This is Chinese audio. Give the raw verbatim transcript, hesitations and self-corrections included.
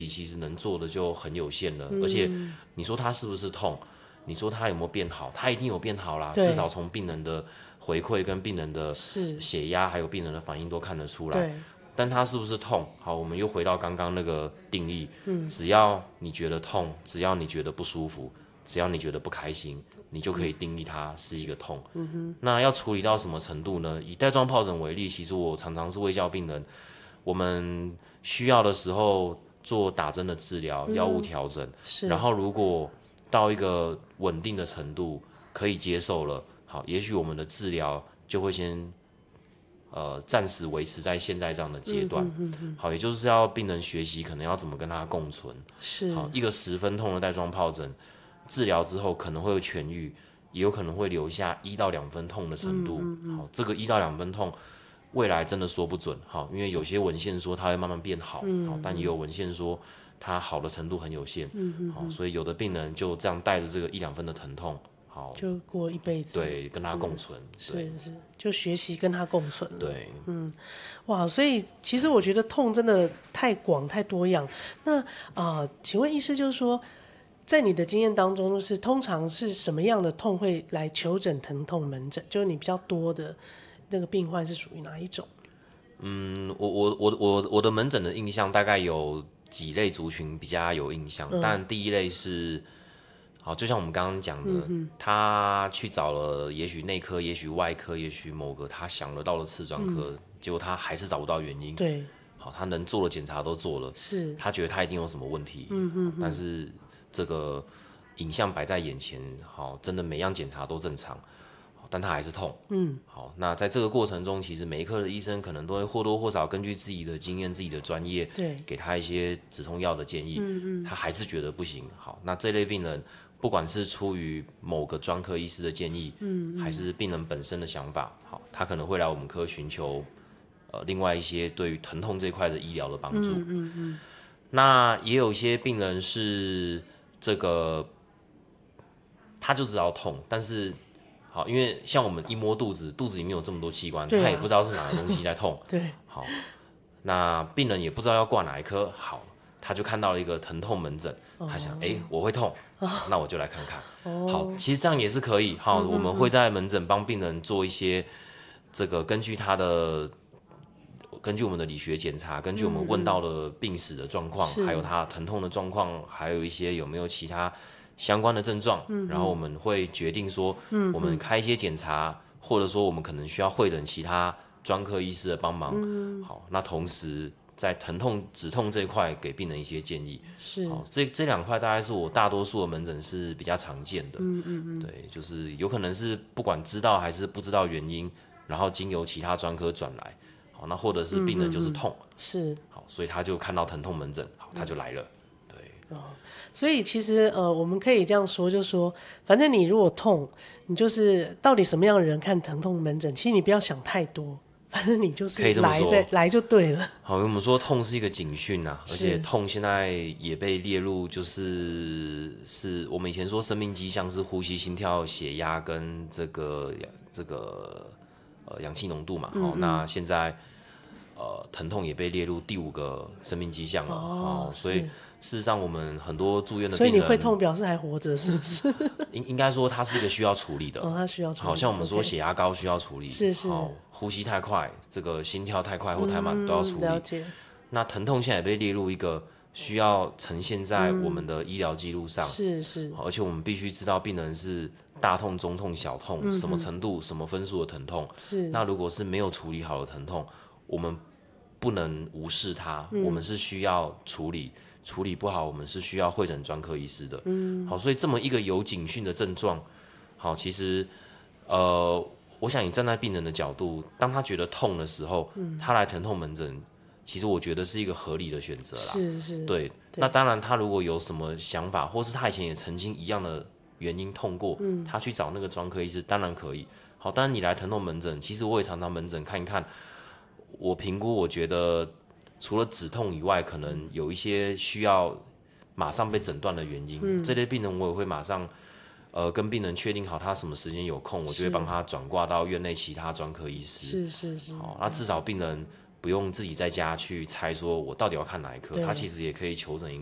其实能做的就很有限了，嗯、而且你说他是不是痛？你说他有没有变好？他一定有变好啦，至少从病人的回馈跟病人的血压还有病人的反应都看得出来。但他是不是痛？好，我们又回到刚刚那个定义，嗯、只要你觉得痛，只要你觉得不舒服，只要你觉得不开心，你就可以定义它是一个痛。嗯、那要处理到什么程度呢？以带状疱疹为例，其实我常常是卫教病人，我们需要的时候做打针的治疗、药物调整，然后如果到一个稳定的程度可以接受了，好，也许我们的治疗就会先。呃，暂时维持在现在这样的阶段，嗯嗯嗯、好，也就是要病人学习可能要怎么跟它共存。 是， 好，一个十分痛的带状疱疹，治疗之后可能会有痊愈，也有可能会留下一到两分痛的程度。嗯嗯嗯、好，这个一到两分痛，未来真的说不准。好，因为有些文献说它会慢慢变好，嗯嗯、好，但也有文献说它好的程度很有限。嗯嗯嗯、好，所以有的病人就这样带着这个一两分的疼痛。好， 就过一辈子， 对，跟他共存，嗯、 是是，就学习跟他共存了。 对， 嗯，哇，所以其实我觉得痛真的太广太多样。那啊、呃，请问医师，就是说，在你的经验当中，就是通常是什么样的痛会来求诊疼痛门诊？就是你比较多的那个病患是属于哪一种？ 嗯，我我我我我的门诊的印象大概有几类族群比较有印象，嗯、但第一类是。好，就像我们刚刚讲的，嗯、他去找了，也许内科，也许外科，也许某个他想得到的次专科，嗯、结果他还是找不到原因。 对， 好，他能做的检查都做了， 是， 他觉得他一定有什么问题。嗯嗯，但是这个影像摆在眼前，好，真的每样检查都正常，但他还是痛。嗯，好，那在这个过程中，其实每一科的医生可能都会或多或少根据自己的经验、自己的专业， 对， 给他一些止痛药的建议。嗯嗯，他还是觉得不行。好，那这类病人。不管是出于某个专科医师的建议，嗯嗯、还是病人本身的想法，好，他可能会来我们科寻求，呃，另外一些对于疼痛这块的医疗的帮助。嗯嗯嗯、那也有一些病人是这个，他就知道痛，但是好，因为像我们一摸肚子，肚子里面有这么多器官，啊、他也不知道是哪个东西在痛。 对， 好，那病人也不知道要挂哪一科，好。他就看到了一个疼痛门诊，他想，哎、欸，我会痛，那我就来看看。好，其实这样也是可以。好，我们会在门诊帮病人做一些这个根据他的根据我们的理学检查，根据我们问到的病史的状况，还有他疼痛的状况，还有一些有没有其他相关的症状，然后我们会决定说，我们开一些检查，或者说我们可能需要会诊其他专科医师的帮忙。好，那同时。在疼痛止痛这一块给病人一些建议， 是， 好，这这两块大概是我大多数的门诊是比较常见的，嗯嗯嗯，对，就是有可能是不管知道还是不知道原因，然后经由其他专科转来，好，那或者是病人就是痛， 嗯嗯嗯是， 好，所以他就看到疼痛门诊，好，他就来了，对， 哦，所以其实呃，我们可以这样说，就说，反正你如果痛，你就是到底什么样的人看疼痛门诊，其实你不要想太多。反正你就是来再来就对了。 好，我们说痛是一个警讯啊，而且痛现在也被列入，就是是我们以前说生命迹象是呼吸、心跳、血压跟这个这个呃氧气浓度嘛。好、嗯嗯，那现在呃疼痛也被列入第五个生命迹象了。哦，哦所以。事实上，我们很多住院的病人， 所以你会痛表示还活着，是不是？ 应应该说，它是一个需要处理的。 哦，它需要处理。 好像我们说血压高需要处理， 是是。 好，呼吸太快，这个心跳太快或太慢、嗯、都要处理。 了解。 那疼痛现在也被列入一个需要呈现在我们的医疗记录上。 是是。 而且我们必须知道病人是大痛、中痛、小痛，嗯、什么程度、什么分数的疼痛。 是。 那如果是没有处理好的疼痛，我们不能无视它，嗯、我们是需要处理。处理不好，我们是需要会诊专科医师的。嗯，好，所以这么一个有警讯的症状，好，其实，呃，我想你站在病人的角度，当他觉得痛的时候，嗯、他来疼痛门诊，其实我觉得是一个合理的选择啦。 是是。 对，对那当然，他如果有什么想法，或是他以前也曾经一样的原因痛过，嗯、他去找那个专科医师，当然可以。好，当然你来疼痛门诊，其实我也常常门诊看一看，我评估，我觉得。除了止痛以外，可能有一些需要马上被诊断的原因。嗯、这类病人我也会马上，呃，跟病人确定好他什么时间有空，我就会帮他转挂到院内其他专科医师。 是是是。 好，那至少病人不用自己在家去猜说我到底要看哪一科，他其实也可以求诊